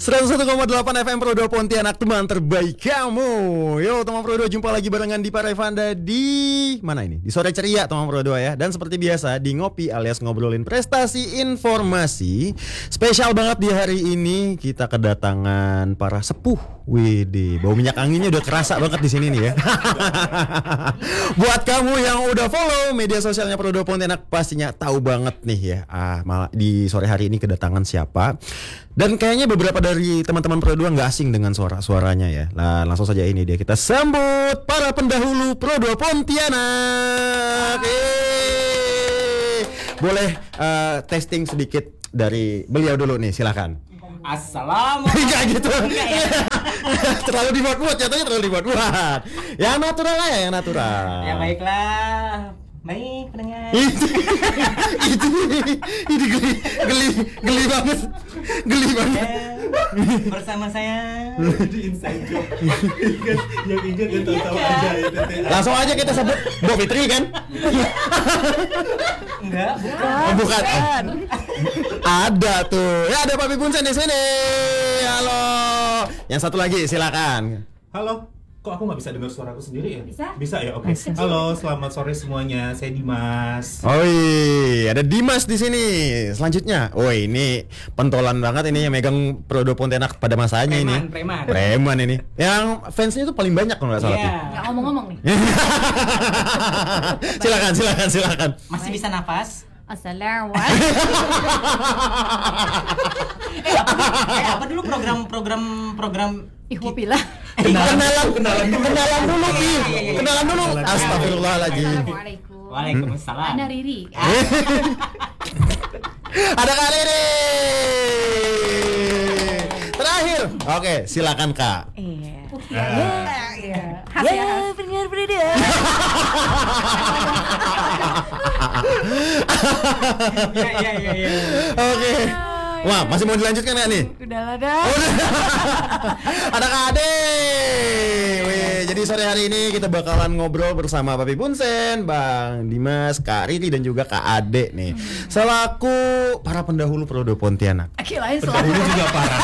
101,8 FM Pro 2 Pontianak, teman terbaik kamu. Yo teman Pro 2, jumpa lagi barengan di Parevanda di mana ini? Di Sore Ceria teman Pro 2 ya. Dan seperti biasa di Ngopi alias ngobrolin prestasi informasi. Spesial banget di hari ini kita kedatangan para sepuh. Widih, bau minyak anginnya udah kerasa banget di sini nih ya. Buat kamu yang udah follow media sosialnya Pro 2 Pontianak pastinya tahu banget nih ya. Malah di sore hari ini kedatangan siapa? Dan kayaknya beberapa dari teman-teman Pro 2 nggak asing dengan suaranya ya. Nah, langsung saja ini dia, kita sambut para pendahulu Pro 2 Pontianak. Boleh testing sedikit dari beliau dulu nih, silakan. Assalamualaikum. Enggak gitu. Terlalu dibuat-buat, jatuhnya terlalu dibuat-buat. Yang natural aja, yang natural. Ya baiklah. Baik pendengar. Itu geli banget. Geli banget. Bersama saya. Jadi inside joke. Yang ingat dan tahu-tahu aja ya. Langsung aja kita sebut Mbak Fitri kan? Enggak, bukan. Oh, bukan. Ada tuh. Ya ada Pak Bunsen di sini. Halo. Yang satu lagi silakan. Halo. Kok aku nggak bisa dengar suaraku sendiri ya? Bisa. Bisa ya, oke. Halo, selamat sore semuanya. Saya Dimas. Oi, ada Dimas di sini. Selanjutnya, ini pentolan banget ini yang megang Pro 2 Pontianak pada masanya ini. Preman ini. Yang fansnya tuh paling banyak kalau nggak salah. Iya. Ya ngomong-ngomong nih. Silakan. Masih bisa nafas? Assalamualaikum. Apa dulu program Ihwapillah. Kenalan dulu, Pi. Kenalan dulu. Astagfirullahaladzim. Assalamualaikum. Waalaikumsalam. Ana Riri. Ada Kak Riri. Terakhir. Oke, silakan Kak. Iya. Khas ya. Pendengar Frida. Iya. Oke. Wah, masih mau dilanjutkan nggak nih? Udah lah dah. Ada Kak Ade. Wih, jadi sore hari ini kita bakalan ngobrol bersama Papi Bunsen, Bang Dimas, Kak Riri dan juga Kak Ade nih. Selaku para pendahulu Pro 2 Pontianak. Kirain Pendahulu juga parah.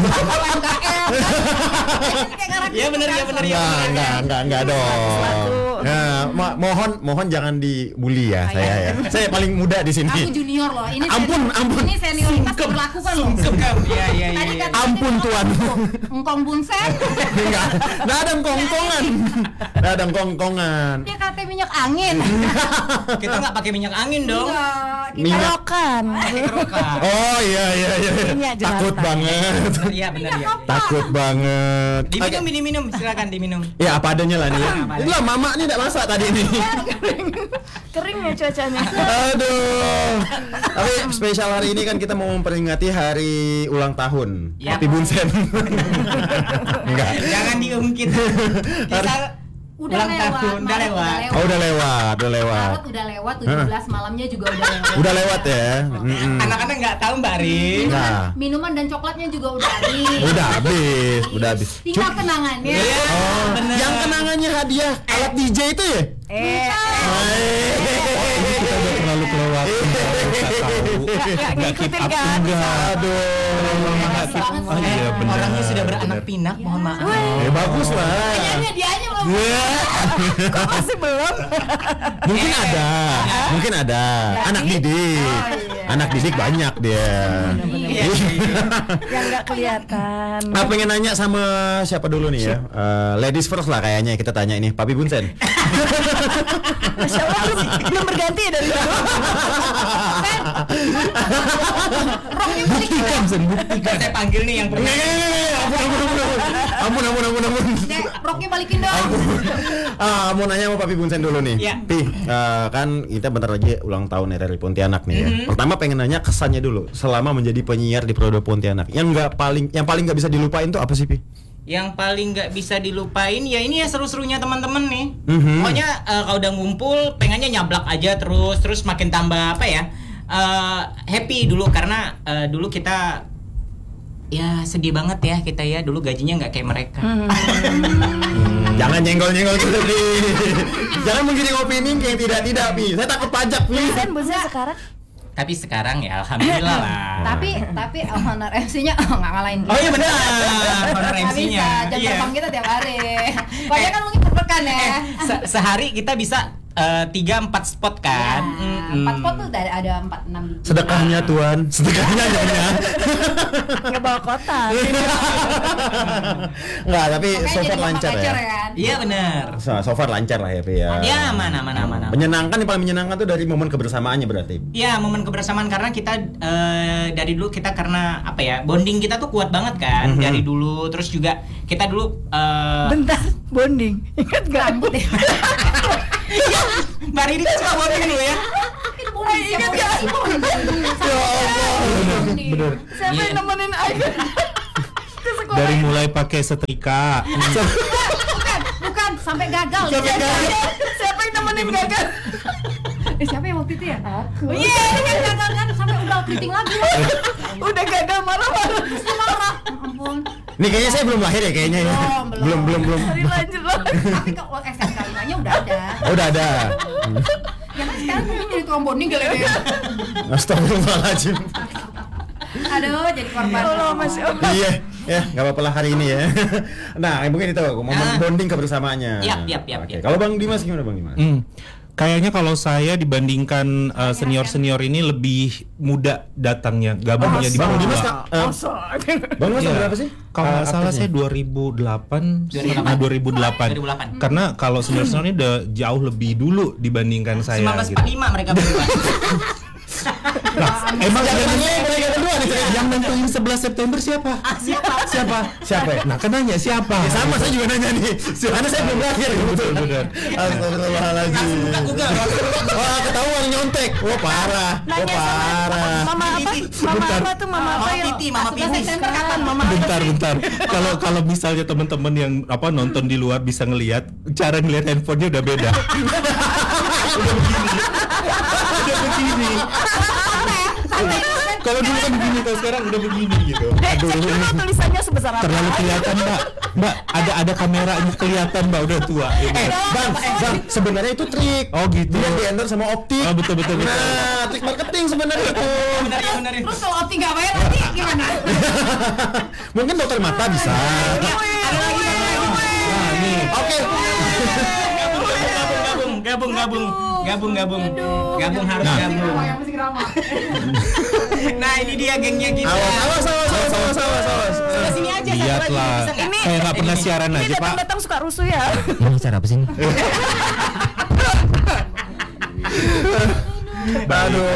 Iya benar ya. Enggak dong. Ya, mohon jangan dibully ya saya ya. Saya paling muda di sini. Aku junior loh. Ini Ampun. Ini senioritas diberlakukan loh. Iya. Tadi kata Ampun Tuan. Engkong Bunsen. Enggak ada kongkongan. Dia kata minyak angin. Kita nggak pakai minyak angin dong. Minyak. Kerokan. Oh iya. Minyak jelantah. Takut banget. Iya benar ya. Takut banget. Diminum, silakan diminum. Ya apa adanya lah nih ya. Itulah mama nih enggak masak tadi nih. Kering ya cuacanya. Aduh. Tapi spesial hari ini kan kita mau memperingati hari ulang tahun Ya. Papi Bunsen. Enggak. Jangan diungkit. Kita Udah ulang lewat. tahun, udah lewat. Oh, udah lewat. Maret udah lewat, 17 malamnya juga udah lewat. Udah lewat ya. Anak-anak nggak tahu Mbak Ri. Nah. Minuman dan coklatnya juga udah habis. Udah habis. Tinggal kenangannya. Oh, bener. yang kenangannya hadiah alat DJ itu ya? Kita udah terlalu kelewat. Nggak ngikutin kan? Aduh. Oh iya benar. Orangnya sudah beranak pinak, mohon maaf. Bagus lah. Kayaknya dianya belum. Kok masih belum? Mungkin ada. Anak didik. Anak didik banyak dia. Yang nggak kelihatan. Nah, pengen nanya sama siapa dulu nih ya? Ladies first lah kayaknya kita tanya ini, Papi Bunsen. Masya Allah, belum berganti ya dari dulu. Buktikan. Saya panggil nih yang pernah. Ampun. Roknya balikin dong. Mau nanya sama Papi Bunsen dulu nih. Iya. Pi, kan kita bentar lagi ulang tahun RRI Pontianak nih ya. Pertama pengen nanya kesannya dulu selama menjadi penyiar di Pro 2 Pontianak. Yang paling nggak bisa dilupain tuh apa sih, Pi? Yang paling nggak bisa dilupain ya ini ya seru-serunya teman-teman nih. Pokoknya kalau udah ngumpul pengennya nyablak aja terus makin tambah apa ya? Happy dulu karena dulu kita ya sedih banget ya kita ya dulu gajinya nggak kayak mereka. Jangan nyenggol-nyenggol gitu, Pi. Jangan menggiring opini yang tidak, Pi. Saya takut pajak, Pi. Bunsen sekarang Tapi sekarang ya alhamdulillah lah. Tapi honor MC-nya nggak ngalahin kita. Oh iya benar, honor Nggak MC-nya. bisa, jam terbang kita tiap hari. Pokoknya kan mungkin per pekan ya. Sehari kita bisa 3-4 spot kan. 4 spot tuh ada 4-6 Sedekahnya Tuan, sedekahnya nyonya. nggak bawa kotak. Enggak, tapi Makanya so jadi far mama lancar gacor ya. kan? Iya benar. So far lancar lah ya, Pi ya. Ya mana. Menyenangkan, yang paling menyenangkan tuh dari momen kebersamaannya berarti. Ya momen kebersamaan karena kita dari dulu kita karena apa ya bonding kita tuh kuat banget kan dari dulu, terus juga kita dulu Bentar, bonding. Ingat gak? Rambut ya. Mbak Riri suka bonding dulu ya. Ingat gak? Bener. Siapa yang nemenin Ayu? Ke sekolah. Dari mulai pakai setrika. Bukan, sampai gagal. Siapa yang nemenin gagal? Siapa yang waktu itu ya? Aku. Iya, kan gagal kan sampai udah keriting lagi. Udah gagal marah-marah. Terus dia marah. Ya ampun. Nih kayaknya saya belum lahir ya kayaknya ya. Belum. Lanjut loh. Tapi kalau SMK 5-nya udah ada. Oh, udah ada. Ya kan sekarang mungkin jadi tukang bonding kali ya. Astagfirullahaladzim. Aduh, jadi korban. Mas. Iya, ya nggak apa-apa lah hari ini ya. Nah, mungkin itu momen bonding kebersamaannya. Yap. Oke, kalau Bang Dimas gimana Bang Dimas? Kayaknya kalau saya dibandingkan senior-senior ini lebih muda datangnya, gabungnya di Bang Pro Dimas 2. Kak, Bang Dimas Iya. berapa sih? Kalau nggak salah saya 2008. 2008. Karena kalau senior-senior ini udah jauh lebih dulu dibandingkan saya. 1945 mereka berdua. Emang mereka berdua nih. yang nentuin 11 September siapa? Siapa ya? Nah, kan nanya siapa? Ya, sama saya juga nanya nih. Karena saya belum lahir. Betul. Astagfirullahaladzim. Wah, ketahuan nyontek. Wah, parah. Wah, parah. Mama apa? Mama apa tuh? Mama apa yang Mama Piti. kapan? Mama Bentar. Kalau misalnya teman-teman yang nonton di luar bisa ngelihat, cara ngelihat handphonenya udah beda. Udah begini. Kalau dulu kan begini, kalau sekarang udah begini gitu. Aduh, tulisannya sebesar apa? terlalu kelihatan Mbak. Ada kameranya kelihatan Mbak, udah tua. Bang, sebenarnya itu trik. Oh gitu. Dia di-endorse sama Optik. Oh betul. Nah, trik marketing sebenarnya itu. Benar. Terus kalau opti nggak bayar nanti gimana? Mungkin dokter mata bisa. Ada lagi. Nah, nih. Oke. Gabung harus Nah. gabung. Nah ini dia gengnya kita. Awas. Sebelah sini aja. Lihatlah. Bisa nggak? Kayak nggak pernah siaran aja Pak. Datang suka rusuh ya. Ini cara apa sih? Aduh.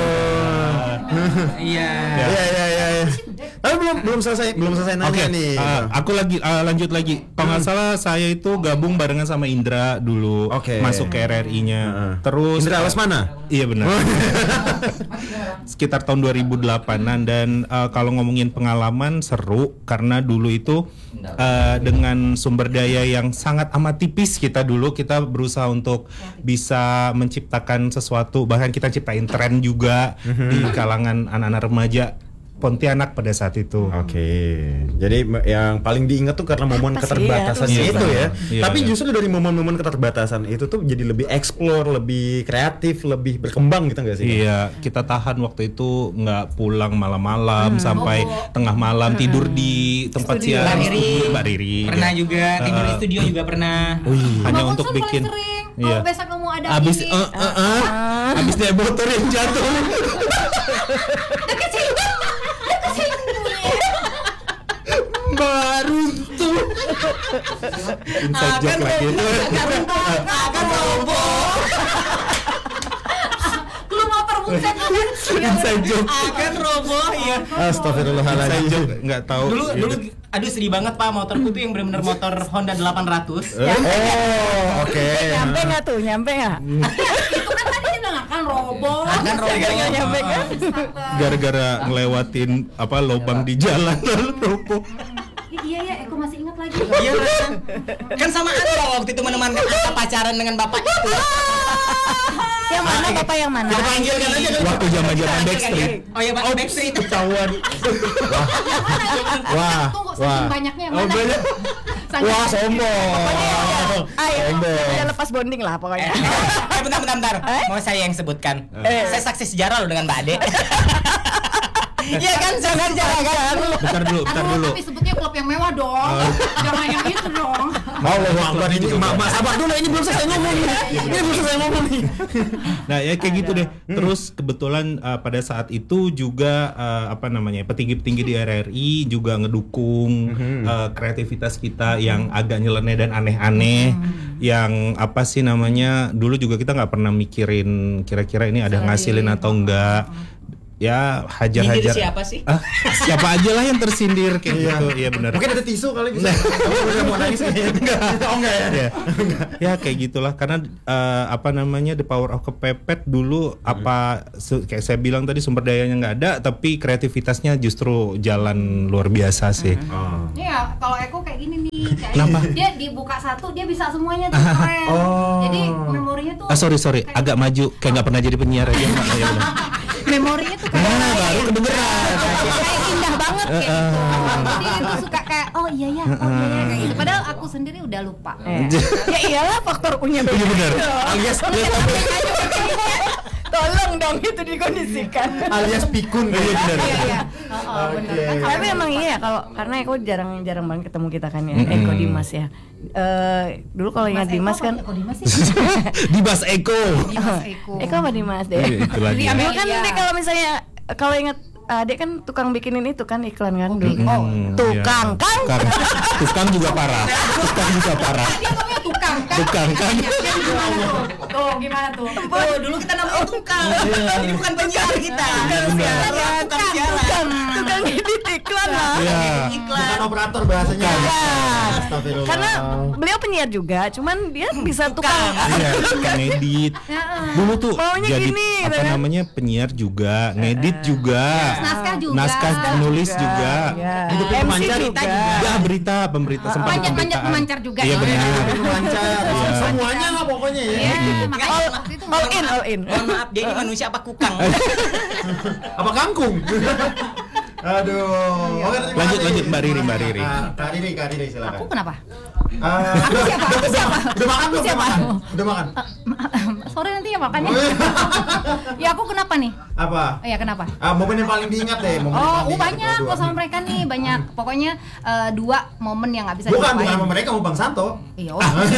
Iya. Iya. Tapi belum selesai nanya Oke, nih. aku lanjut lagi. Kalau nggak salah saya itu gabung barengan sama Indra dulu, Oke. masuk ke RRI-nya. Terus Indra Lesmana? Iya benar. Sekitar tahun 2008-an dan kalau ngomongin pengalaman seru karena dulu itu dengan sumber daya yang sangat amat tipis kita berusaha untuk bisa menciptakan sesuatu, bahkan kita ciptain tren juga di kalangan anak-anak remaja Pontianak pada saat itu. Oke. Jadi yang paling diingat tuh karena momen keterbatasannya Iya, itu ya. iya, Tapi iya. justru dari momen-momen keterbatasan itu tuh jadi lebih explore, lebih kreatif, lebih berkembang gitu nggak sih? Iya, kita tahan waktu itu nggak pulang malam-malam sampai tengah malam tidur di tempat siaran Mbak Riri. Pernah juga tidur di studio juga pernah. Hanya Abang untuk Sun paling bikin. sering. Iya. Kalau besok kamu ada Abis ini. abis naik motor yang jatuh. Deket sini. Baru tuh. Inside joke lagi. Akan roboh. Lu mau perbuncan kan? Inside joke. Akan roboh ya. Inside Astagfirullahaladzim. joke nggak tahu. Dulu aduh sedih banget Pak, motorku tuh yang benar-benar motor Honda 800. Oh, oke. Nyampe nggak? Itu kan tadi dia bilang akan roboh. Akan roboh. Nggak nyampe kan? Gara-gara ngelewatin lubang di jalan lalu roboh. Iya ya, aku masih ingat lagi. Iya kan sama Anda waktu itu menemankan Anda pacaran dengan bapak itu. Yang mana bapak yang mana? Kita panggilkan aja dulu. Waktu zaman-zaman Backstreet. Oh ya Pak Backstreet. Ketahuan. Wah. Tunggu, saking banyaknya yang mana? Wah, sombong. Ayo, Sombong. udah lepas bonding lah pokoknya. Bentar. Mau saya yang sebutkan. Saya saksi sejarah loh dengan Mbak Ade. Iya kan, jangan. Bentar dulu. Tapi sebutnya klub yang mewah dong. Jangan yang itu dong. Mau Akbar ini Mak sabar dulu, ini belum selesai ngomong nih. Nah ya kayak gitu deh. Terus kebetulan pada saat itu juga petinggi-petinggi di RRI juga ngedukung kreativitas kita yang agak nyeleneh dan aneh-aneh. Yang apa sih namanya? Dulu juga kita nggak pernah mikirin kira-kira ini ada ngasilin atau enggak. Ya hajar-hajar. Nyindir siapa sih? Siapa aja lah yang tersindir kayak gitu. Iya benar. Mungkin ada tisu kali bisa. Kamu udah mau nangis enggak? Oh enggak ya? Ya kayak gitulah karena the power of kepepet dulu kayak saya bilang tadi sumber dayanya nggak ada tapi kreativitasnya justru jalan luar biasa sih. Iya, kalau Eko kayak gini nih. Kenapa? Dia dibuka satu, dia bisa semuanya tuh keren. Jadi memorinya tuh. Sorry, agak maju kayak nggak pernah jadi penyiar aja. Memorinya tuh kayak Baru kedengeran. kayak indah banget kayak gitu. Jadi itu suka kayak oh iya ya kayak gitu. Padahal aku sendiri udah lupa. Ya iyalah faktor punya beda. Iya benar. Alias Tolong dong itu dikondisikan. alias pikun. Iya. Oke. Tapi emang iya kalau karena Eko jarang banget ketemu kita kan ya. Eko Dimas ya. Dulu kalau ingat Dimas kan Dimas Eko. Eko apa Dimas deh? Itu lagi. Dulu kan dia kalau misalnya kalau ingat Adek kan tukang bikinin itu kan iklan kan dulu. Tukang kan? Tukang juga parah. Dia ngomongnya tukang kan? Tuh gimana tuh? Oh, dulu kita namanya tukang. Ini bukan penyiar kita. Tukang siaran. Tukang edit iklan lah. Bukan operator bahasanya. Astagfirullah. Karena beliau penyiar juga, cuman dia bisa tukang. Iya, tukang edit. Dulu tuh Maunya jadi gini, apa kan? namanya penyiar juga, ngedit juga. Naskah juga. Naskah nulis juga. Hidupnya MC pemancar juga. Ya berita pemberita sempat di Manjat pemberitaan. pemancar juga. Iya benar. Pemancar. Semuanya lah pokoknya ya. Makanya waktu itu All in. Mohon maaf, dia ini manusia apa kukang? Apa kangkung? Aduh. Oke, terima Lanjut, kasih. Mbak Riri. Kak Riri silakan. Aku kenapa? Aku siapa? Udah makan belum? Siapa? Udah makan. Sore nanti ya makannya. Ya aku kenapa nih? Apa? Iya kenapa? Momen yang paling diingat deh. Momen yang paling diingat Banyak berdua. kok sama mereka nih banyak. Pokoknya 2 momen yang nggak bisa Bukan dilupain. sama mereka, sama Bang Santo. Iya.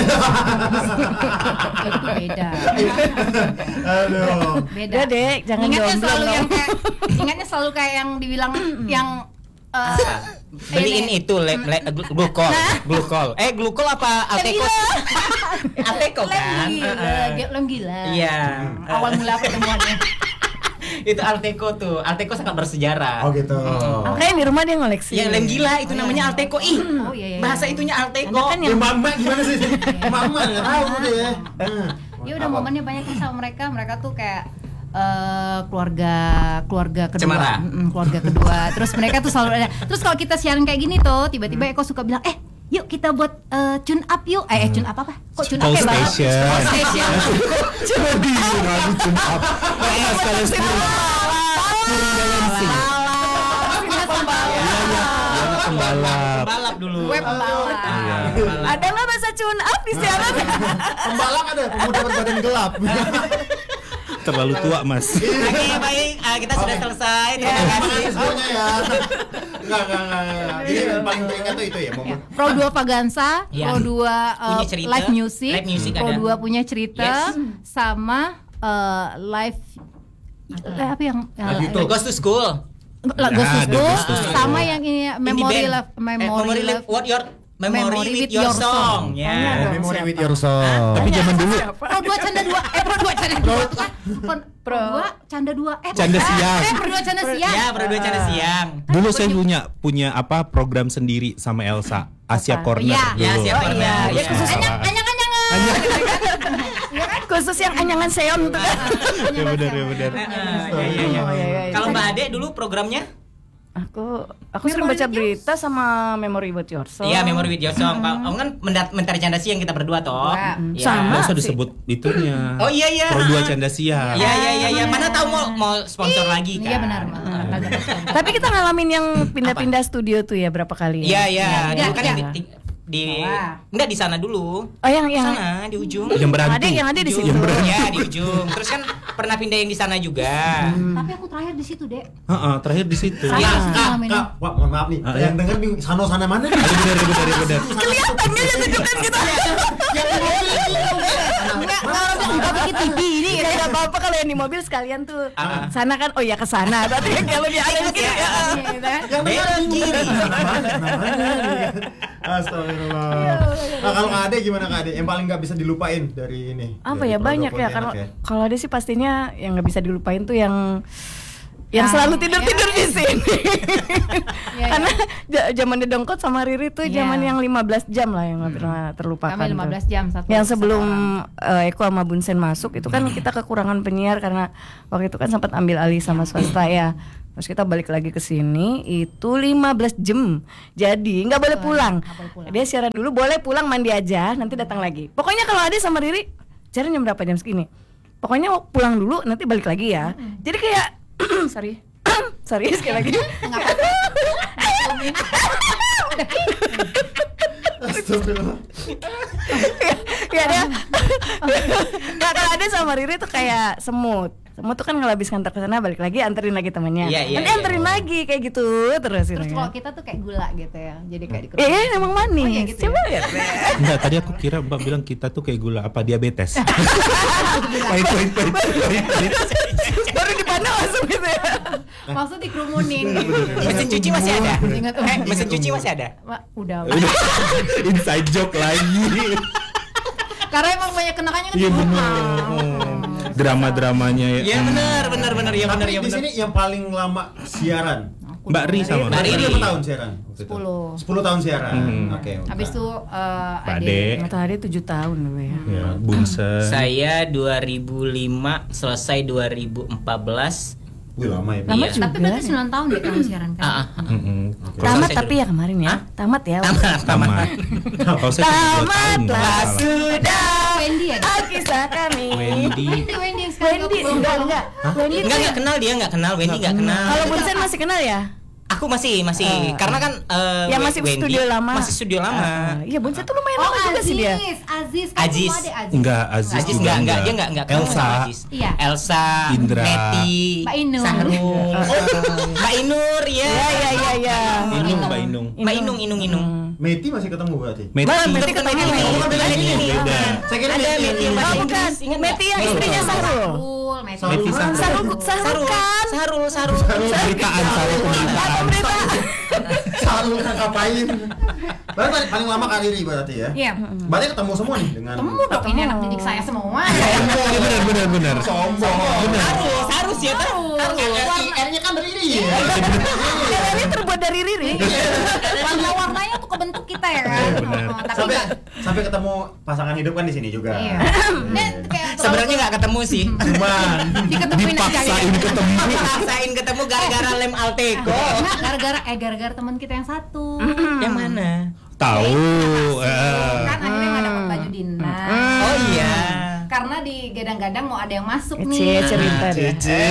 Beda. Aduh. Beda dek, jangan ingatnya selalu kayak yang dibilang yang Beliin itu glukol. Glukol apa Alteco? Alteco kan? Lem gila. Iya. Awal mula pertemuannya. Itu Alteco tuh. Alteco sangat bersejarah. Oh gitu. Makanya di rumah dia ngoleksi. Ya lem gila itu namanya Alteco. Oh iya. Bahasa itunya Alteco. Kan Ya yang mama gimana sih? Mama nggak tahu deh. ya udah momennya banyak nih sama mereka. Mereka tuh kayak keluarga kedua. Cemara. Keluarga kedua. Terus mereka tuh selalu ada. Terus kalau kita siaran kayak gini tuh, tiba-tiba Eko suka bilang, yuk kita buat tune up yuk. Tune up apa? Kok tune up Call kayak balap? station. Call station. Jadi lagu tune up. Pembalap dulu. Web pembalap. Ada nggak bahasa tune up di siaran? Pembalap ada, pemuda berbadan gelap. Terlalu tua mas. Oke, baik. Kita sudah selesai. Terima kasih. Semuanya ya. Enggak. Jadi yang paling teringat tuh itu ya momen. Pro 2 Vagansa, Ya. Pro 2 Punya cerita. live music, Live music Pro ada. 2 punya cerita, sama live apa yang YouTube. Ghost to School. Ghost to School, Ghost to School. sama yang ini Memory Indie Love, band. Memory Love. What your Memory with your song. Ya. Memory with your song. Tapi zaman dulu Pro 2 Canda 2, Pro 2 Canda 2 itu kan Pro 2 Canda 2, Canda siang. Pro 2 Canda siang. Ya, berdua canda siang. dulu saya punya apa program sendiri sama Elsa Asia Corner Iya. dulu. Ya, Asia Corner. Ya Ya. khusus anyang-anyangan. Ya kan khusus yang anyangan seon tuh kan. Ya benar. Iya. Kalau Mbak Ade dulu programnya? Aku sering baca berita sama Memory with your song. Iya, Memory with your song. Kamu kan mentari canda siang kita berdua toh. Iya. Ya. Sama. Nggak usah disebut itunya. Oh iya. Pro 2 Canda Siang. Iya. Mana tahu mau sponsor lagi kan? Iya benar. Tapi kita ngalamin yang pindah-pindah studio tuh ya berapa kali? Iya. Iya. Dulu kan Iya. yang Enggak di sana dulu. Oh yang Sana di ujung. Yang berhantu. yang ada di situ. Ya di ujung. Terus kan pernah pindah yang di sana juga. Tapi aku terakhir di situ, Dek. Terakhir di situ. Ya, Kak, Wah, mohon maaf nih. Yang denger bingung, sana mana nih? Benar. Kelihatannya tunjukkan kita. Enggak, kalau pakai TV ini enggak apa-apa kalau yang di mobil sekalian tuh. Sana kan, oh ya ke sana. Berarti kalau dia ada gitu ya. Yang denger kiri. Mana? Astagfirullah. Nah, kalau Kak Ade gimana Kak Ade? Yang paling nggak bisa dilupain dari ini? Apa dari ya, Prodo banyak ya. Pontianak Kalau ada sih pastinya yang nggak bisa dilupain tuh yang selalu tidur di sini. Karena zaman Dedongkot sama Riri tuh zaman yang 15 jam lah yang nggak pernah terlupakan. Kami 15 jam satu. Yang sebelum Eko sama Bunsen masuk itu kan kita kekurangan penyiar karena waktu itu kan sempat ambil alih sama swasta ya. Terus kita balik lagi ke sini itu 15 jam. Jadi nggak boleh pulang. Dia siaran dulu, boleh pulang mandi aja, nanti datang lagi. Pokoknya kalau Ade sama Riri siaran jam berapa, jam segini. Pokoknya pulang dulu, nanti balik lagi ya. Jadi kayak sorry sekali lagi. Astagfirullah. Ya dia. Nggak, kalau Ade sama Riri tuh kayak semut. Semut tuh kan kalau habis kantor ke sana balik lagi anterin lagi temannya. Nanti anterin lagi kayak gitu terus. Terus kalau kita tuh kayak gula gitu ya. Jadi kayak di Iya, emang manis. Oh, iya gitu Coba lihat. Enggak, tadi aku kira Mbak bilang kita tuh kayak gula apa diabetes. Pahit. Baru dipandang langsung gitu ya. Maksud dikerumunin gitu. Mesin cuci masih ada. Ingat Mesin cuci masih ada. Udah. Inside joke lagi. Karena emang banyak kenakannya kan Iya di rumah. benar. Drama-dramanya ya. Iya benar. Ya benar. Di sini yang paling lama siaran. Mbak Ri sama Mbak Ri. Berapa tahun siaran? 10 tahun siaran. Oke. Habis itu Pak Ade. Ade. Matahari 7 tahun dulu ya. Ya, Bunsen. Saya 2005 selesai 2014. Wih, lama ya. Lama Iya. juga. Tapi berarti 9 tahun deh kamu siaran kan? Tamat Selesai tapi ya kemarin ya. Tamat ya. Tamat. Kalau saya 2 tahun. Tamatlah sudah. Wendy ya? Kisah kami. Wendy. Wendy yang sekarang Wendy enggak. Wendy tuh Enggak kenal dia, enggak kenal. Wendy enggak kenal. kalau Bunsen masih kenal ya? Aku masih karena kan Yang masih Wendy studio lama. Masih studio lama. Iya, Bunsen tuh lumayan Oh, lama juga sih dia. Aziz. Aziz. Enggak, Aziz Aziz juga enggak, dia enggak kenal Elsa. sama Aziz. Iya. Elsa, Indra. Neti, Mbak Inung. Sahrul. Mbak Inur ya. Iya. Inung, Mbak Inung. Mbak Inung. Meti masih ketemu berarti? Meti. Meti ketemu Ini. Beda. Saya kira Ada Meti Meti yang yang ini. Oh, bahasa bukan. Inggris. Ingat Meti yang istrinya Sahrul. Meti Sahrul kan. Sarul. Pemberitaan, salah pemberitaan. Sarul kan ngapain? Berarti paling lama Kak Riri berarti ya? Iya. Berarti ketemu semua nih dengan Temu dong, ini anak didik saya semua. Iya benar. sombong. Sarus ya tuh. R-nya kan Riri ya. Karena ini terbuat dari Riri. Warna-warnanya tuh kebentuk kita ya kan. Benar. Tapi Sampai enggak. sampai ketemu pasangan hidup kan di sini juga. Iya. Dan kayak Sebenarnya nggak ketemu sih. Cuman diketemuin aja Dipaksain gitu. ketemu. Paksain ketemu gara-gara lem Alteco. Enggak, gara-gara teman kita yang satu. Yang mana? Tahu. Kan akhirnya nggak dapat baju dinas. Oh iya. Karena digadang-gadang mau ada yang masuk Cie nih. cerita deh.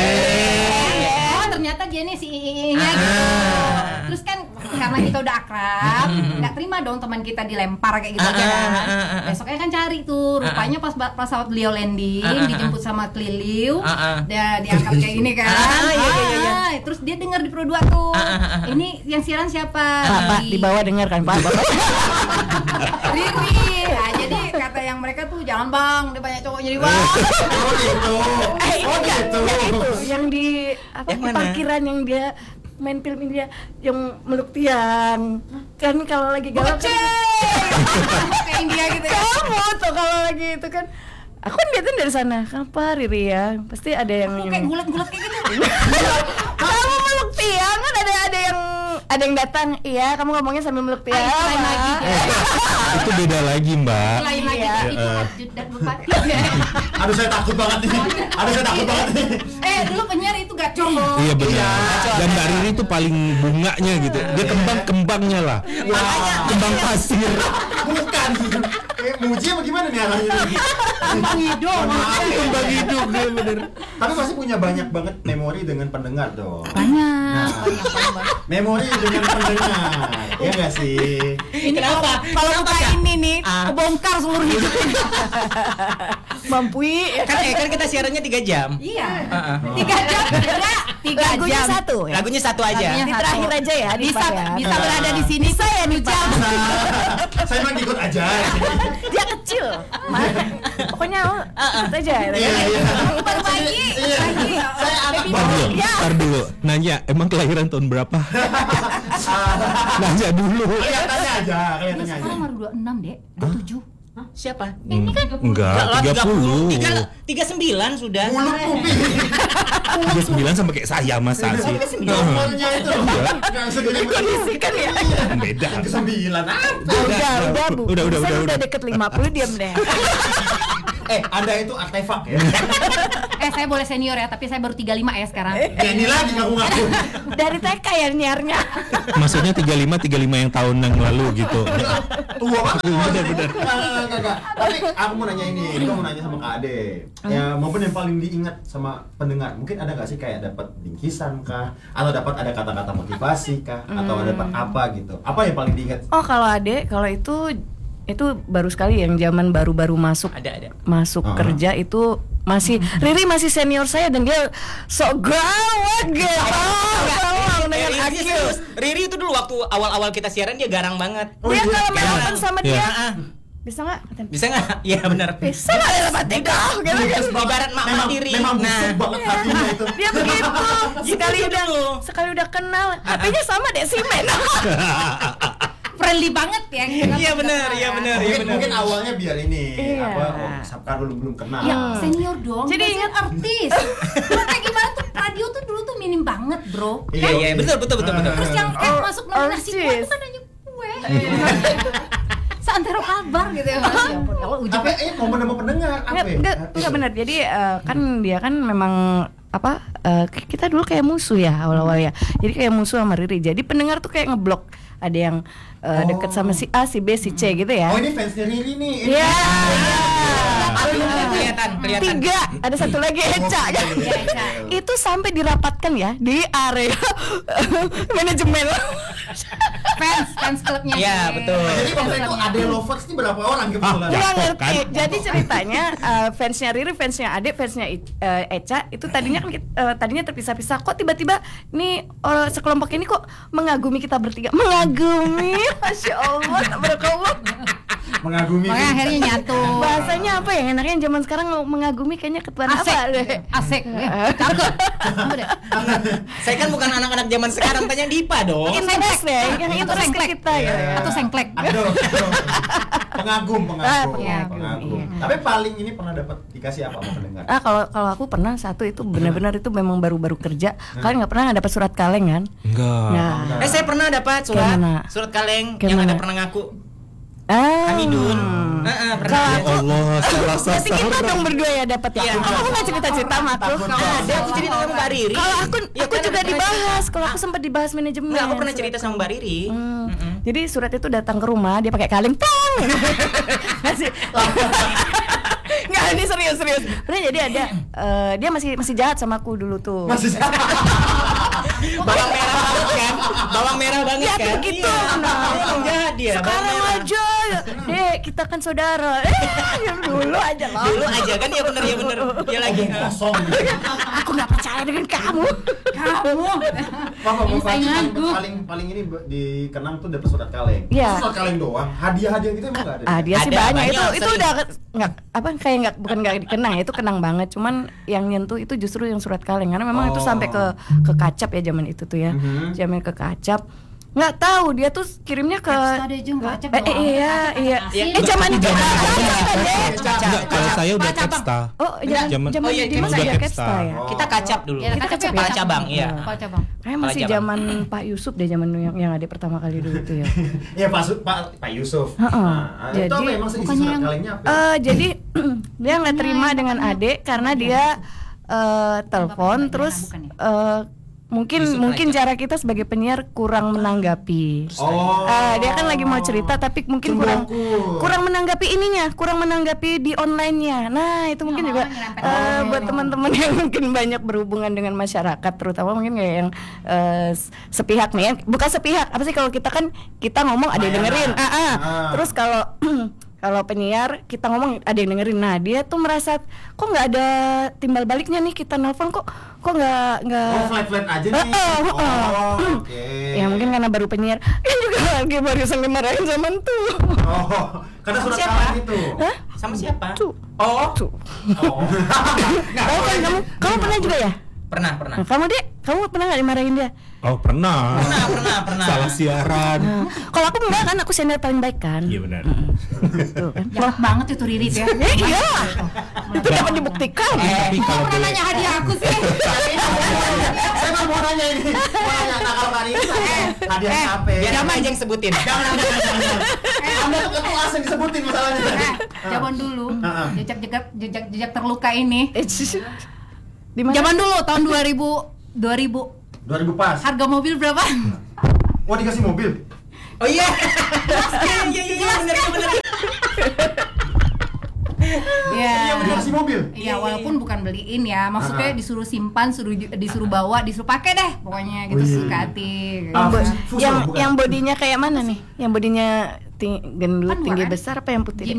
Oh ternyata dia nih si nya gitu. Terus kan karena kita udah akrab, nggak terima dong teman kita dilempar kayak gitu aja kan. Besoknya kan cari tuh, rupanya pas pesawat beliau landing, dijemput sama Kliliu, dia diangkat kayak gini kan. Iya. Terus dia dengar di Pro 2 tuh. Ini yang siaran siapa? Pak, di bawah dengar kan Pak? Riri. Nah, jadi kata yang mereka tuh jangan bang, dia banyak cowoknya di bang. Oh gitu. Oh gitu. Yang itu, yang di apa Yang di mana? parkiran yang dia main film India yang meluk tiang. Kan kalau lagi galau kan Kayak India gitu ya. kamu tuh kalau lagi itu kan aku kan liatin dari sana. Kenapa Riri ya? Pasti ada yang Kayak gulat-gulat kayak gitu. kamu meluk tiang kan ada yang datang. Iya, kamu ngomongnya sambil meluk tiang. Lain lagi. Itu beda lagi, Mbak. Lain lagi. Iya. Itu Hajud dan Bupati. Aduh saya takut banget nih. Dulu penyiar itu gacor loh. Iya benar. Dan Mbak Riri itu paling bunganya gitu. Dia kembangnya lah. Kembang pasir. Bukan. Muji apa gimana nih arahnya ini? Kembang hidung. Kembang hidup dia bener. Tapi pasti punya banyak banget memori dengan pendengar dong. Banyak. banyak. Memori dengan pendengar. Ya nggak sih? Ini Kenapa? kalau Kenapa, buka Kak? ini nih, Ah. kebongkar seluruh hidupnya. Mampui. Kan kita siarannya 3 jam. Iya. 3 jam. Enggak, 3 Lagunya jam. satu ya? Lagunya satu aja. Lagunya Di terakhir aja ya, di Bisa ya. bisa berada di sini saya nih jam. Saya emang ikut aja. Dia kecil. Pokoknya ikut aja. Iya, iya. Baru pagi. Iya. Saya anak Ntar dulu, nanya emang kelahiran tahun berapa? Nanya dulu. Kelihatannya aja. Sekarang baru 26, Dek. 27. Siapa? Ini kan enggak, 30. 39 sudah. Mulut kuping. 39 sama kayak saya masa sih. Nomornya itu. Nggak segede Kondisikan ya. Beda. Ke 9 apa? Udah, Bu. Udah. Udah deket 50 diam deh. Anda itu artefak ya. Saya boleh senior ya, tapi saya baru 35 ya sekarang. Ya ini lagi ngaku-ngaku. Dari TK ya nyiarnya. Maksudnya 35 yang tahun yang lalu gitu. Tua banget. Benar. Enggak. Tapi aku mau nanya ini, aku mau nanya sama Kak Ade. Ya, momen yang paling diingat sama pendengar. Mungkin ada nggak sih kayak dapat bingkisan kah? Atau dapat ada kata-kata motivasi kah? Atau dapat apa gitu? Apa yang paling diingat? Oh, kalau Ade, kalau itu baru sekali yang zaman baru-baru masuk Ada. masuk kerja itu masih Riri masih senior saya dan dia sok gawat gitu. Tolong dengan Riri Akil. serius. Riri itu dulu waktu awal-awal kita siaran dia garang banget. Dia kalau main Garang. open sama Iya. dia Ah, bisa nggak? Bisa nggak? Iya benar. Bisa nggak dalam hati kau? Gitu kan? Ibarat mak tiri. Memang Nah. busuk banget hatinya itu. Dia begitu. Sekali udah kenal. HP-nya sama deh Simen. Friendly banget ya. Iya benar. Mungkin awalnya biar ini Iya. Sapkar belum kenal. Ya senior dong. Jadi Jadi ingat artis. Kayak gimana tuh radio tuh dulu tuh minim banget, Bro. Iya, betul. Terus yang masuk nominasi gue artis. tuh kan hanya gue. Seantero kabar gitu ya. Mas. Ya ampun, kalau ujungnya Apa momen sama pendengar apa? Enggak benar. Jadi kan dia kan memang kita dulu kayak musuh ya awal-awal ya. Jadi kayak musuh sama Riri. Jadi pendengar tuh kayak ngeblok. Ada yang deket sama si A, si B, si C gitu ya. Oh, ini fansnya Riri nih. Iya. Kelihatan. 3, ada satu lagi Eca kan. Itu sampai dirapatkan ya di area manajemen. fans klubnya. Iya, betul. Jadi waktu itu Ade lovers ini berapa orang kebetulan? Nggak ngerti. Kan? Jadi ceritanya fansnya Riri, fansnya Ade, fansnya Eca itu tadinya kan tadinya terpisah-pisah. Kok tiba-tiba nih sekelompok ini kok mengagumi kita bertiga. Mengagumi, Masya Allah, tak berkawal. Mengagumi. Makanya akhirnya nyatu. Bahasanya apa ya? Enaknya zaman sekarang mengagumi kayaknya ketuaan Asik. apa? Asik. Cakep. Apa deh? Saya kan bukan anak-anak zaman sekarang, tanya Dipa dong. Interest deh, yang Atau interest sengklek. kita ya. Atau sengklek. Aduh. Pengagum. Pengagum. Tapi paling ini pernah dapat dikasih apa sama pendengar? Kalau aku pernah satu itu benar-benar itu memang baru-baru kerja. Kalian nggak pernah dapat surat kaleng kan? Enggak. Nah, Saya pernah dapat Gimana? surat kaleng Gimana? yang ada pernah ngaku Hamidun. Pernah. Kalau Ya aku Allah, salah berarti kita sasaran. dong berdua ya dapat ya. Iya. Aku nggak cerita-cerita sama aku. Ada aku cerita sama Mbak Riri. Kalau aku Ya, aku kan juga ada dibahas. Kalau aku sempat dibahas manajemen. Enggak, aku pernah cerita sama Mbak Riri. Jadi surat itu datang ke rumah, dia pakai kaleng, tang. Ngasih. Nggak, ini serius. Bener, jadi ada dia masih jahat sama aku dulu tuh. Masih Bawang merah banget kan? Bawang merah banget Ya kan? begitu. Emang jahat dia. Sekarang bawang merah. aja, Dek, kita kan saudara. Dulu aja lah. Dulu aja kan ya bener. Dia lagi. kosong. Aku nggak percaya dengan kamu. Paling ini dikenang tuh dapat surat kaleng. Iya. Surat kaleng doang. Hadiah-hadiah gitu emang enggak ada. Dia sih Ada, banyak. banyak, Itu sering. udah nggak apa kayak nggak bukan nggak dikenang ya, itu kenang banget. Cuman yang nyentuh itu justru yang surat kaleng karena memang itu sampai ke kacap ya zaman itu tuh ya. Zaman ke kacap. Nggak tahu dia tuh kirimnya ke Ada Jung Kacap. iya. Zaman itu Enggak, kalau saya udah Baca, Bang. Capsta. Oh, zaman Oh, iya, Dimas udah udah Capsta. Capsta ya. Kita kacap dulu. Ya, Kita kacap kacap ya, Kepala cabang, iya. Kepala cabang. Kayak masih Kepala zaman Pak Yusuf deh, zaman yang ada pertama kali dulu tuh ya. Iya, Pak Yusuf. Heeh. Nah, itu Jadi, apa emang isi bukannya surat yang- kalengnya apa? Jadi dia nggak terima dengan Ade karena dia telepon Bapak terus bukan ya? mungkin cara kita sebagai penyiar kurang menanggapi. Oh. Dia kan lagi mau cerita tapi mungkin kurang menanggapi ininya, kurang menanggapi di online-nya. Nah, itu mungkin juga buat teman-teman yang mungkin banyak berhubungan dengan masyarakat, terutama mungkin kayak yang sepihak nih ya. Bukan sepihak, apa sih kalau kita ngomong ada yang dengerin. Terus kalau penyiar kita ngomong ada yang dengerin. Nah, dia tuh merasa kok nggak ada timbal baliknya nih, kita nelpon kok nggak flat aja nih. Oke. Ya mungkin karena baru penyiar kan juga lagi barusan dimarahin zaman tuh. Karena surat kalah gitu. Sama siapa? Tuh. Oh. Kamu pernah juga ya? Pernah. Nah, kamu pernah nggak dimarahin dia? Oh, pernah. Salah siaran. Kalau aku enggak kan, aku senior paling baik kan. Iya benar. Tuh kan. Jahat banget itu Riri ya. Iya. Itu dapat dibuktikan. Tapi kalau boleh Nanya hadiah aku sih. Saya mau nanya ini. Mau nanya nakal kali ini. Hadiahnya apa? Biar nama aja yang sebutin. Jangan. Anda tuh ketua langsung disebutin masalahnya. Zaman dulu, jejak terluka ini. Di mana? Zaman dulu tahun 2000 pas. harga mobil berapa? Wah, dikasih mobil. Oh iya. Iya benar. Iya, dikasih mobil. Iya, walaupun bukan beliin ya, maksudnya disuruh simpan, disuruh bawa, disuruh pakai deh, pokoknya gitu suka hati. Gitu. Yang bodinya kayak mana nih? Yang bodinya gendut, Kan tinggi bukan? besar apa yang putih? Jimmy.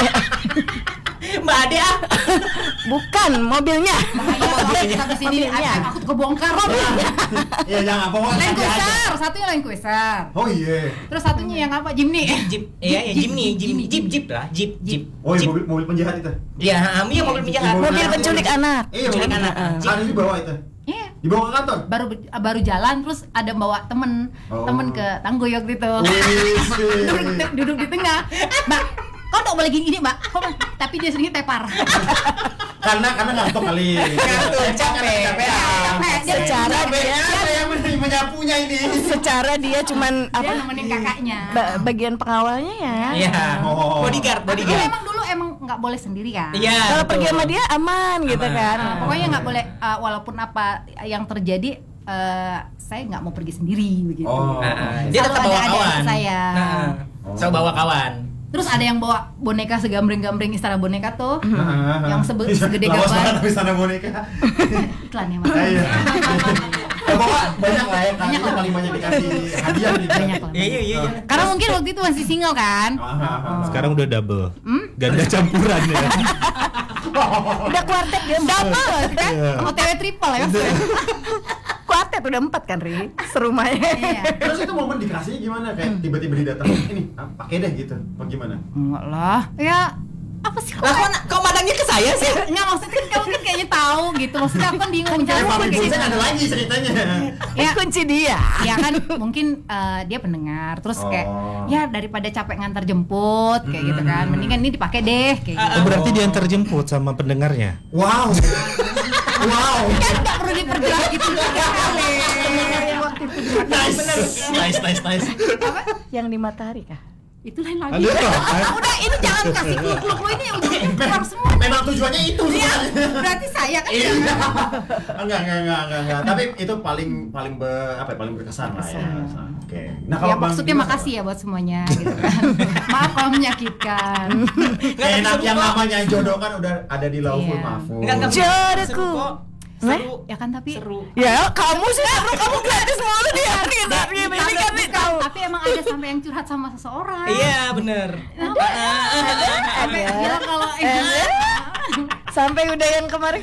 Mbak Ade Bukan, mobilnya. Habis ini aku kebongkar. Iya, jangan pokoknya. Land Cruiser, satunya Land Cruiser. Oh iya. Terus satunya yang apa? Jimny. Jeep. Iya, Jeep lah. Jeep. Oh iya, mobil penjahat itu. Iya, mobil penjahat. Mobil penculik anak. Iya, Penculik mobil anak. Ada di bawah itu. Iya. Dibawa ke kantor. Baru jalan terus ada bawa temen ke Tangguyok gitu. Duduk di tengah. Mbak, kau tak boleh gini Mbak. Tapi dia sering tepar. Karena ngantuk kali. Capek. Secara dia yang menyapunya ini. Secara dia cuman Dia nemenin kakaknya. bagian pengawalnya ya. Iya. Bodyguard. Emang dulu nggak boleh sendiri kan? Iya. Kalau pergi sama dia aman gitu kan. Pokoknya nggak boleh walaupun apa yang terjadi saya nggak mau pergi sendiri begitu. Dia tetap bawa ada kawan. Saya. Selalu bawa kawan. Terus ada yang bawa boneka segambreng-gambreng istana boneka tuh, yang segede Lawas gambar. banget istana boneka. Iklan ya mas. Iya. Pokoknya banyak lah ya, kali itu paling banyak dikasih hadiah gitu. Banyak lah. Iya. Karena mungkin waktu itu masih single kan. Sekarang udah double. Ganda campuran ya. Udah kuartet dia. Double kan? OTW triple ya. Kuartet udah 4 kan, Ri. Serumahnya. Iya. Terus itu momen dikasihnya gimana? Kayak tiba-tiba didatang, ini pakai deh gitu. Bagaimana? Enggak lah. Ya apa sih? Kok madangnya ke saya sih? Enggak, maksudnya kan kamu kan kayaknya tahu gitu. Maksudnya aku kan bingung. Papi Bunsen ada lagi ceritanya. Ya, Kunci dia. ya kan mungkin dia pendengar terus kayak ya daripada capek ngantar jemput kayak gitu kan mendingan ini dipakai deh kayak gitu. Berarti dia antar jemput sama pendengarnya. Wow. Kan nggak perlu diperjelas gitu kali. Nice. Yang di Matahari kah? Itu lain lagi. Ada. Udah ini jangan kasih clue-clue ini ujungnya keluar semua. Memang tujuannya itu Iya, sebenarnya. berarti saya kan. Iya. Enggak. Tapi itu paling berkesan lah ya. Oke. Nah, Ya Bang maksudnya Dimas makasih ya buat semuanya gitu kan. Maaf kalau menyakitkan. Enak yang namanya jodoh kan udah ada di Lauful Iya. Mahfuz. Jodohku. Seru. Ya kan tapi Ya, kamu sih kamu gratis mulu di hari ini kan tahu. tapi emang ada sampai yang curhat sama seseorang. Iya, bener. Sampai bilang kalau Sampai udah yang kemarin.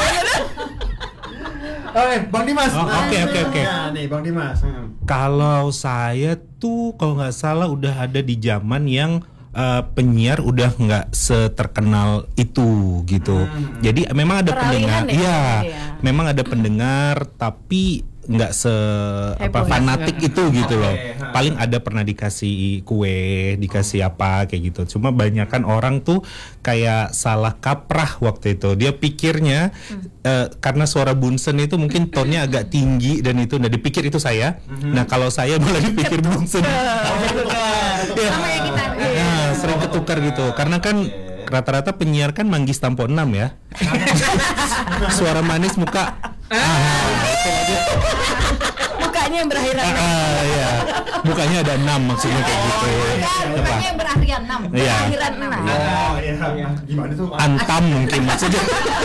Oke, Bang Dimas. Oke. Nah, nih Bang Dimas. Kalau saya tuh kalau nggak salah udah ada di zaman yang penyiar udah nggak seterkenal itu gitu. Jadi memang ada Peralihan pendengar, ya, iya, ya. memang ada pendengar tapi nggak Heboh ya. fanatik itu gitu loh. Paling ada pernah dikasih kue, dikasih apa kayak gitu. Cuma banyakan orang tuh kayak salah kaprah waktu itu. Dia pikirnya karena suara Bunsen itu mungkin tonnya agak tinggi dan itu udah dipikir itu saya. Nah kalau saya malah dipikir Bunsen. Ya. sama kayak kita. Nah, sering ketukar gitu. Karena kan rata-rata penyiar kan manggis tampo 6 ya. Suara manis muka. Mukanya yang berakhiran. Iya. Mukanya ada 6 maksudnya kayak gitu. Bukannya yang berakhir 6. Iya. Berakhiran 6. Oh iya. Gimana tuh? Antam mungkin maksudnya.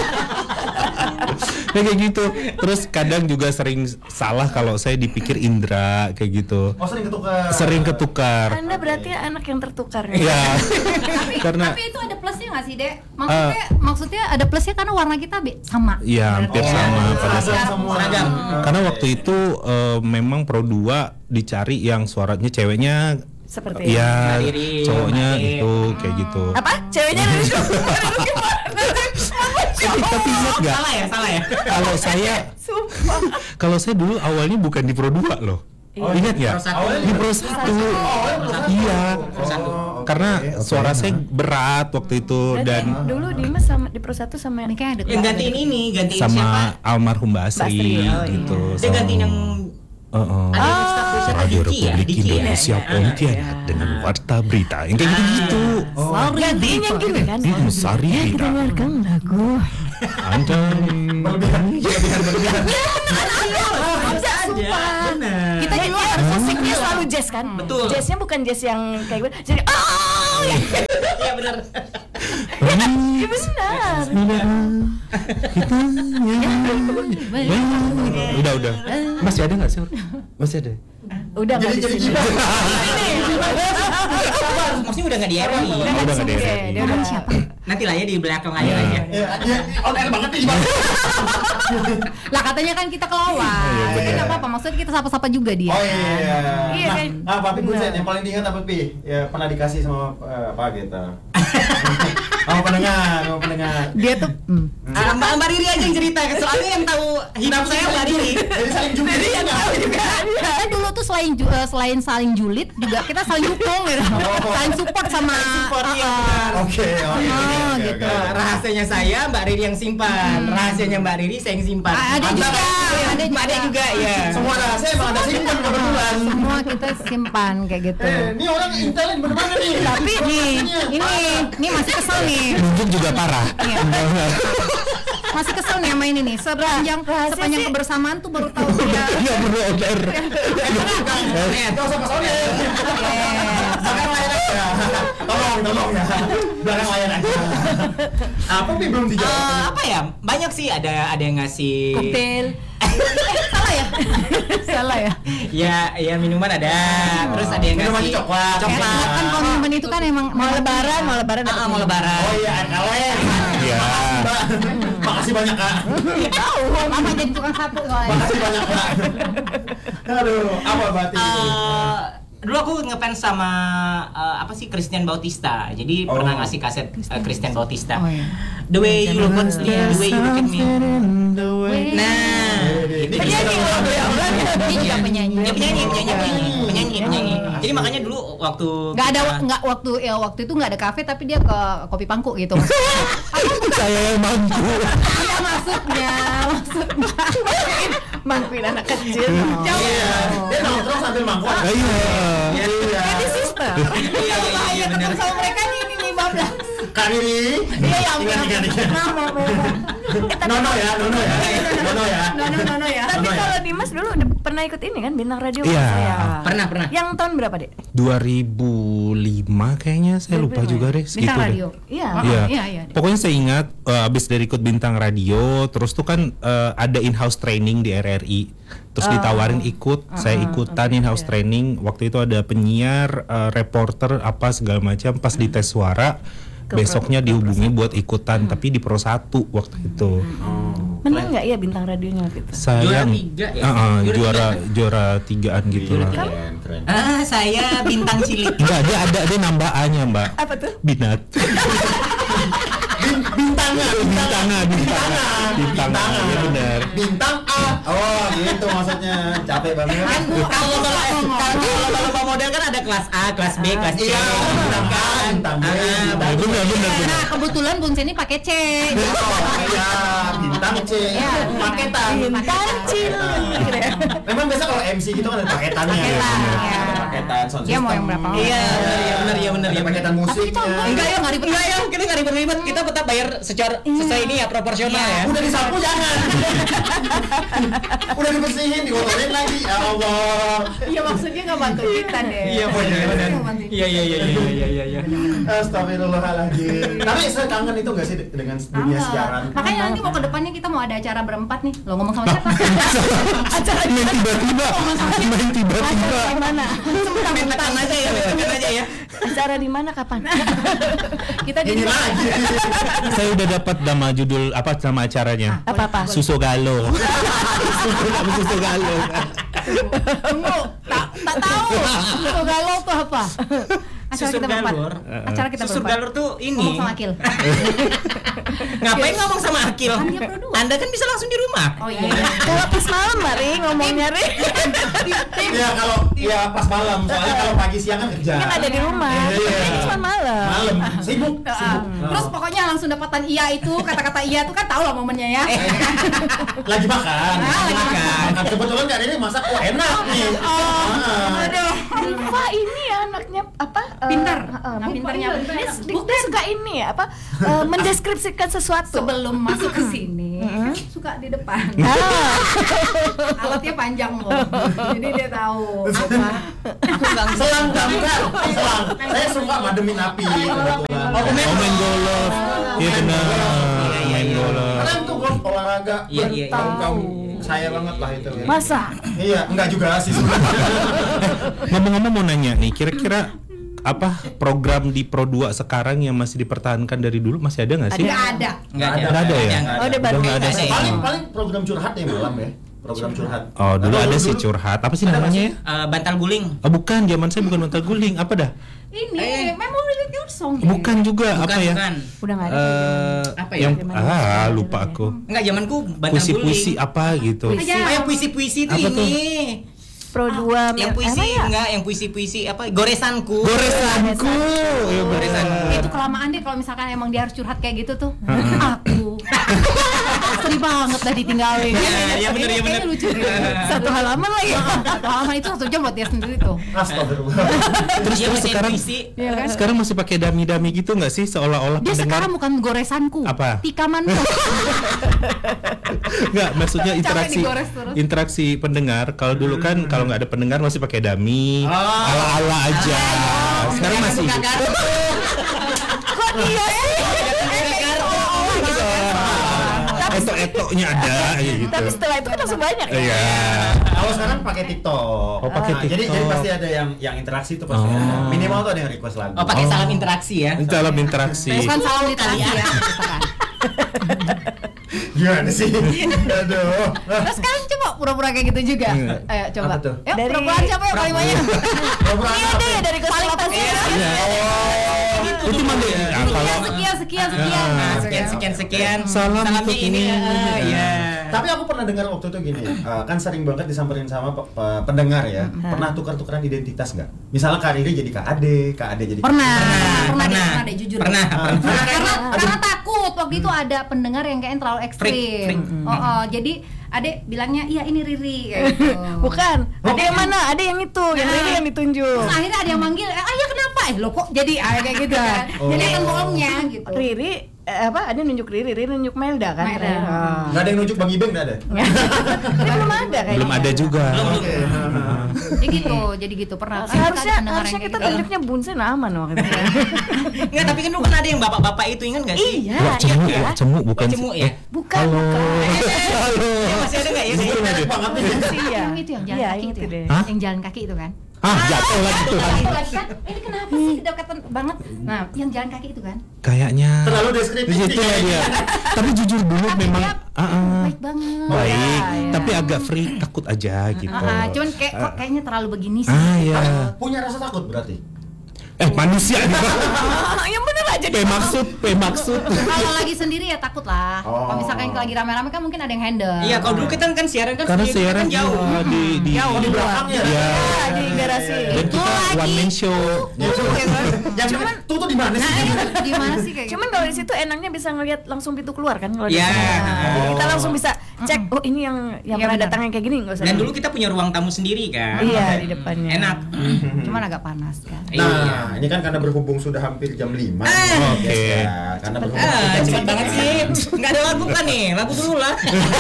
Kayak gitu. Terus kadang juga sering salah kalau saya dipikir Indra kayak gitu. Oh sering ketukar. Anda berarti anak yang tertukar. Iya. Karena Tapi itu ada plusnya nggak sih, Dek? Maksudnya ada plusnya karena warna kita sama. iya hampir sama pada saat. Seragam. Karena waktu itu memang Pro 2 dicari yang suaranya ceweknya Seperti iya, Mbak Riri, cowoknya Mbak Riri. itu kayak gitu. apa? Ceweknya dari Tapi ingat nggak? Salah ya. Kalau saya dulu awalnya bukan di Pro 2 loh. Ingat ya? Pro satu. Di Pro 1. Iya. Karena suara saya berat waktu itu dan dulu Dimas sama di Pro 1 sama Ini kayak ada Yang gantiin ini, gantiin siapa? sama almarhum Basri Basri, oh iya. gitu. Dia gantiin yang Heeh. ada yang staff khusus Radio Diki ya? Republik Diki ya? Indonesia Pontianak dengan warta berita yang kayak gitu-gitu. gantiin yang gini kan. Sari berita. Dengarkan lagu. Anda Benar. Kita di luar musiknya selalu jazz kan. Betul. Jazznya bukan jazz yang kayak gue. Jadi Iya benar. iya benar. udah. Masih ada nggak sih? Masih ada. Udah nggak di sini. Maksudnya udah nggak di RRI. Udah nggak di sini deh. Dia udah siapa? Nanti lah ya di belakang layar aja. On air banget nih. Lah katanya kan kita kelawar. Jadi nggak apa-apa. Maksudnya kita sapa-sapa juga dia. Oh iya. Iya, kan? Papi Bunsen yang paling diingat apa Pi? Ya pernah dikasih sama apa gitu. Sama pendengar. Dia tuh Mbak Riri aja yang cerita. Soalnya yang tahu hidup saya Mbak Riri. Jadi saling juga. Jadi yang tahu juga. kita dulu tuh selain saling julid juga kita saling dukung gitu. Saling support sama Oke. gitu. Rahasianya saya Mbak Riri yang simpan. Rahasianya Mbak Riri saya yang simpan. Ada juga, Mbak Ade juga ya. Semua rahasia emang ada simpan kebetulan. Semua kita simpan kayak gitu. Ini orang intelin bener-bener nih. Tapi ini masih kesel nih. Nunjuk juga parah. Iya. Masih kesel nih sama ini nih. Sepanjang kebersamaan tuh baru tahu dia. Iya perlu on air. Gak usah pas on air. Belakang layar aja. Tolong ya. Belakang layar aja. Apa Pi belum dijawab? Apa ya? Banyak sih ada yang ngasih Koktail. Salah ya. ya minuman ada. Terus ada yang Minuman ngasih coklat. Kan kalau minuman itu kan emang Mau lebaran dapat mau lebaran. Oh iya, air kaleng. Iya. Makasih banyak Kak. tahu. Mama jadi tukang sapu soalnya. Makasih banyak Kak. Aduh, apa berarti? Dulu aku ngefans sama apa sih Christian Bautista. Jadi pernah ngasih kaset Christian Bautista. Oh, iya. The way you look at me, the way you look at me. Nah, Dia juga penyanyi. dia penyanyi. Jadi makanya dulu waktu Waktu itu nggak ada kafe tapi dia ke kopi pangku gitu. Saya yang mampu. Ada maksudnya. Mangkuin anak kecil. Iya. Dia nongkrong sambil mangkok. Iya. Jadi sister. Iya benar. Sama mereka nih bablas. Kak Riri. Iya ya. Ingat. Nono ya. No ya. Tapi kalau Dimas dulu udah pernah ikut ini kan bintang radio Iya. saya. Pernah. Yang tahun berapa, Dek? 2005 kayaknya saya lupa 2005 juga deh segitu Bintang deh. radio. Iya. Iya. Pokoknya saya ingat abis dari ikut bintang radio, terus tuh kan ada in-house training di RRI. Terus ditawarin ikut, saya ikutan in-house training. Waktu itu ada penyiar, reporter apa segala macam. Pas di tes suara, besoknya dihubungi buat ikutan, tapi di Pro 1 waktu itu. Menang nggak ya bintang radionya waktu itu? Saya Juara 3 ya? juara 3-an gitu lah. Keren. Saya bintang cilik. Enggak, dia ada nambah A-nya, Mbak. Apa tuh? Binat. Bintangnya. Ya benar. Bintang A. Oh, gitu maksudnya. Capek banget. Kalau lomba model kan ada kelas A, kelas B, kelas C. Iya, bintang B. Benar. Nah, kebetulan Bung Seni pakai C. Iya, bintang C. Iya. Paketan. Bintang cilik. Memang biasa kalau MC gitu kan ada paketannya. Paketan, Ada ya. paketan. paketan sound Dia system. mau yang berapa? Iya benar Ada paketan musiknya. Enggak ya, nggak ribet, kita nggak ribet. Kita tetap bayar secara sesuai ini ya, proporsional ya. Udah disapu jangan. Udah dibersihin, dikotorin lagi. Ya Allah. Iya maksudnya nggak bantu kita deh. Iya benar. Iya. Astagfirullahaladzim. Tapi saya kangen itu nggak sih dengan dunia siaran? Makanya nanti mau ke depannya kita mau ada acara berempat nih. Lo ngomong sama siapa? Acara Main tiba-tiba. Acara di mana? Tekan aja ya. Acara di mana kapan? Kita di Ini lagi. Saya udah dapat nama judul nama acaranya. Apa-apa? Susu Galo. Susu Galo. Tunggu, tak tahu. Itu galau tuh apa? acara Susur kita berempat. galur. Acara kita Susur berempat. galur tuh ini. Ngomong sama Akil. Ngapain ngomong sama Akil? Kan dia berdua. Anda kan bisa langsung di rumah. Oh iya. Kalau pas malam Mari ngomongnya Ri. Iya kalau pas malam, soalnya kalau pagi siang kan kerja. Kan ada di rumah. Iya. Ini cuma malam. Malam sibuk. Terus pokoknya langsung dapatan iya itu, kata-kata iya tuh kan tahu lah momennya ya. Lagi makan. Lagi makan. Kebetulan Kak Dede masak enak nih. Aduh. Riva ini anaknya apa? Pintar. Nah, pintarnya apa? Dia suka ini ya apa? Mendeskripsikan sesuatu. Sebelum masuk ke sini, kan suka di depan. Alatnya panjang loh. Jadi dia tahu apa. Aku enggak Selang enggak? Selang. Saya suka mademin api kebetulan. Oh main golf. Iya benar. Main golf. Keren tuh golf olahraga. Iya. Kamu saya banget lah itu ya. Masa? Iya, enggak juga sih sebenarnya. Ngomong-ngomong mau nanya nih, kira-kira apa program di Pro 2 sekarang yang masih dipertahankan dari dulu masih ada nggak sih? Nggak ada. Enggak ada. Nggak ada ya? Oh, udah baru. Nggak ada Nggak sih. ada. Paling program curhat ya malam ya. Program curhat. Oh dulu ada sih curhat. Apa sih namanya ya? Bantal guling. Oh, bukan, zaman saya bukan bantal guling. Apa dah? Ini Memory with Your Song. Bukan juga apa ya? Bukan. Udah nggak ada. Apa ya? Yang lupa aku. Enggak, zamanku bantal guling. Puisi-puisi apa gitu. Oh, yang puisi-puisi itu Apa tuh? ini. Pro 2 Yang puisi enggak, yang puisi-puisi apa? Goresanku. Goresanku. Iya, Goresanku. Itu kelamaan deh kalau misalkan emang dia harus curhat kayak gitu tuh. Aku sedih banget dah ditinggalin. Iya, benar, iya, benar. Kayaknya lucu deh. Satu halaman lagi. Satu halaman itu 1 jam buat dia sendiri tuh. Astagfirullah. Terus Dia bacain sekarang puisi. sekarang masih pakai dami-dami gitu nggak sih seolah-olah Dia pendengar? sekarang bukan goresanku. Apa? Tikamanku. Nggak, maksudnya Capek digores terus. interaksi pendengar. Kalau dulu kan kalau nggak ada pendengar masih pakai dami, ala-ala aja. Sekarang masih. Kok iya sih? Etok-etoknya ada gitu. Tapi setelah itu kan langsung banyak ya. Iya. Kalau sekarang pakai TikTok. Oh, pakai Nah, jadi TikTok. pasti ada yang interaksi itu pasti ada. Minimal tuh ada yang request lagu. Oh, pakai salam interaksi ya. Dalam interaksi. Bukan salam literasi ya. Gimana sih? Aduh. Terus sekarang coba pura-pura kayak gitu juga. Ayo coba. Apa tuh? Yuk, Dari- pura-pura siapa yang paling banyak? Pura-pura Iya apa? deh dari konsultasi. Itu mah deh. Nah, kalau Sekian. Nah, sekian. Salam Salamnya untuk ini. Iya. Tapi aku pernah dengar waktu itu gini, kan sering banget disamperin sama pendengar ya. Pernah tukar-tukaran identitas nggak? Misalnya Kak Riri jadi Kak Ade jadi Pernah deh, jujur. Pernah. Karena takut waktu itu ada pendengar yang kayaknya terlalu ekstrim. Freak. Jadi Ade bilangnya iya ini Riri kayak gitu. Bukan. Ada yang mana? Ada yang itu. Yang Nah. ini yang ditunjuk. Terus akhirnya ada yang manggil, iya kenapa? Lo kok jadi kayak gitu kan. Jadi kan bohongnya gitu. Riri ada nunjuk Riri nunjuk Melda kan. Melda. Oh. Nggak ada yang nunjuk Bang Ibeng nggak ada? Ini belum ada kayaknya. belum ada juga. Oke. Jadi gitu pernah. Harusnya Pendengar harusnya yang kita kayak gitu. tunjuknya Bunsen aman waktu itu. Enggak, tapi kan dulu kan ada yang bapak-bapak itu, ingat enggak sih? Iya. Wah, cemuk iya. ya, cemuk bukan. Oh, cemuk ya? Bukan. Halo. Ya, masih ada enggak ya? Menarik banget nih. Iya. Yang itu yang jalan Iya, kaki itu itu ya? deh. Hah? Yang jalan kaki itu kan? Jatuh lagi tuh. Kan, ini kenapa sih kedekatan banget? Nah, yang jalan kaki itu kan? Kayaknya Terlalu deskriptif. di situ ya dia. Tapi jujur dulu Tapi memang dia baik banget. baik, iya. tapi agak free, takut aja gitu. Cuman kayak kok kayaknya terlalu begini sih. Iya. Punya rasa takut berarti? Manusia gitu. Yang bener aja P maksud. Kalau lagi sendiri ya takut lah. Oh. Kalau misalkan lagi rame-rame kan mungkin ada yang handle. Iya, kalau dulu kita kan siaran kan Karena studio kita siaran kan jauh. di Di belakangnya. Iya. di garasi. Dan kita one man show. Yang tuh di mana sih? Gimana sih kayak Cuman gitu? kalau di situ enaknya bisa ngelihat langsung pintu keluar kan kalau di Ya. sana. Jadi kita Oh. langsung bisa cek, oh ini yang Iya, pernah benar. datang yang kayak gini nggak usah. Dan dulu kita punya ruang tamu sendiri kan. Iya di depannya. Enak. Cuman agak panas kan. Iya. Nah, ini kan karena berhubung sudah hampir jam 5. Oke. Ya, karena berhubung hampir jam Cepat 5. banget sih. Nggak ada lagu kan nih? Lagu dulu lah.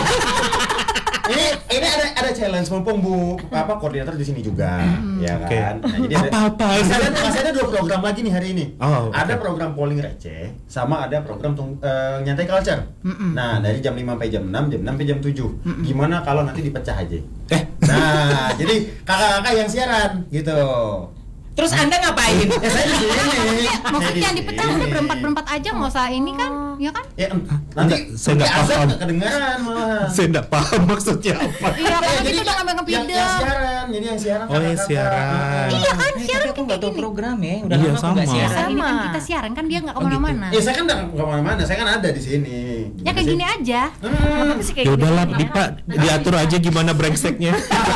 Ini ada challenge mumpung Bu koordinator di sini juga, ya Oke. kan. Nah, jadi Apa-apa. masih ada 2 program lagi nih hari ini. Oh, oke. Ada program polling receh sama ada program nyantai culture. Nah, dari jam 5 sampai jam 6, jam 6 sampai jam 7. Gimana kalau nanti dipecah aja? Nah, jadi kakak-kakak yang siaran gitu. Terus Anda ngapain? Ya saya di sini. Maksudnya yang dipecah udah berempat aja nggak usah ini kan, ya kan? Ya, nanti Saya nggak azan paham. nggak kedengaran malah. Saya nggak paham maksudnya apa. Iya kan Jadi kita udah ngambil yang ngepindah. siaran, jadi yang siaran Oh, yang kakak-kakak. siaran. Iya kan, Tapi siaran aku kan nggak kayak tahu gini. program ya. Udah Iya, lama aku nggak sama. siaran. Ini kan Sama. kita siaran kan dia nggak Oh, gitu. kemana-mana. Ya saya kan nggak kemana-mana, saya kan ada di sini. Ya kayak gini aja. Tapi sih kayak Ya gini. udahlah, Dipa diatur aja gimana brengseknya.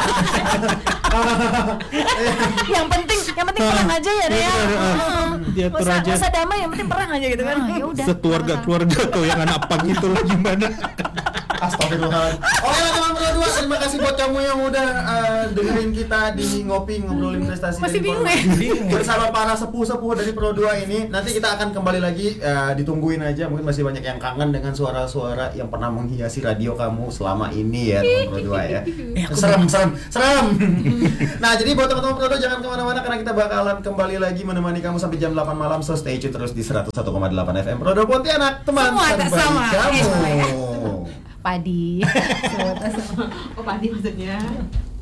Yang penting perang aja ya deh ya. Diatur Nggak aja. usah damai, yang penting perang aja gitu kan. Ya udah. Sekeluarga-keluarga tuh yang anak pang itu lah gimana. Astagfirullahaladzim. Oke lah teman Pro 2, terima kasih buat kamu yang udah dengerin kita di ngopi ngobrolin prestasi Masih dari bingung Pro 2. Bersama para sepuh-sepuh dari Pro 2 ini. Nanti kita akan kembali lagi, ditungguin aja. Mungkin masih banyak yang kangen dengan suara-suara yang pernah menghiasi radio kamu selama ini ya teman Pro 2 ya. Serem. Nah, jadi buat teman-teman Pro 2 jangan kemana-mana karena kita bakalan kembali lagi menemani kamu sampai jam 8 malam. So stay tune terus di 101,8 FM Pro 2 Pontianak, teman Semua tak terbaik sama. kamu. Padi. Oh, padi maksudnya.